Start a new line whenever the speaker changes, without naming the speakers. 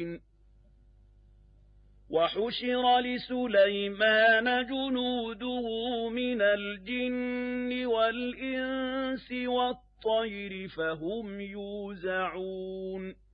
مبين وحشر لسليمان جنوده من الجن والإنس والطير فهم يوزعون